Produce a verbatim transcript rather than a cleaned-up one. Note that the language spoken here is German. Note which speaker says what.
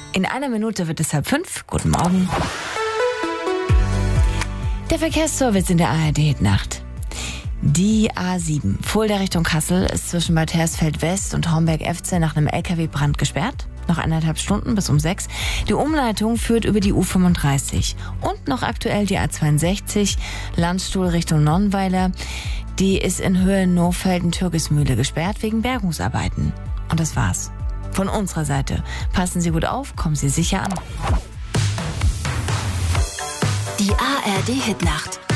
Speaker 1: In einer Minute wird es halb fünf. Guten Morgen. Der Verkehrsservice in der A R D-Nacht. Die A sieben, Fulda Richtung Kassel, ist zwischen Bad Hersfeld West und Homberg-Efze nach einem L K W-Brand gesperrt. Noch eineinhalb Stunden bis um sechs. Die Umleitung führt über die U fünfunddreißig. Und noch aktuell die A zweiundsechzig, Landstuhl Richtung Nonnweiler. Die ist in Höhe Nohfelden-Türkismühle gesperrt wegen Bergungsarbeiten. Und das war's. Von unserer Seite. Passen Sie gut auf, kommen Sie sicher an.
Speaker 2: Die A R D-Hitnacht.